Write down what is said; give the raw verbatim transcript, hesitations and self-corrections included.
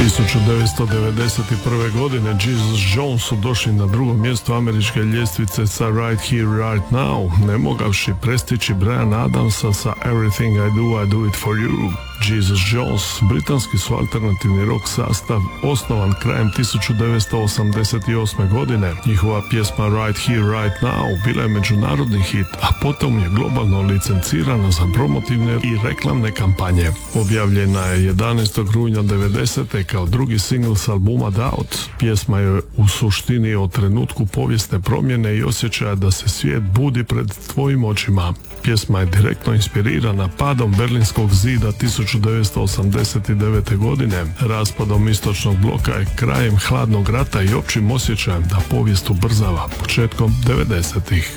tisuću devetsto devedeset prve. godine Jesus Jones su došli na drugo mjesto američke ljestvice sa Right Here, Right Now, ne mogavši prestići Brian Adamsa sa Everything I Do, I Do It For You. Jesus Jones, britanski su alternativni rock sastav osnovan krajem tisuću devetsto osamdeset osme. godine. Njihova pjesma Right Here, Right Now bila je međunarodni hit, a potom je globalno licencirana za promotivne i reklamne kampanje. Objavljena je jedanaestog rujna devedesete. kao drugi singl s albuma Doubt. Pjesma je u suštini o trenutku povijesne promjene i osjećaja da se svijet budi pred tvojim očima. Pjesma je direktno inspirirana padom Berlinskog zida tisuću devetsto osamdeset devete. godine, raspadom istočnog bloka i krajem hladnog rata i općim osjećajem da povijest ubrzava početkom devedesetih.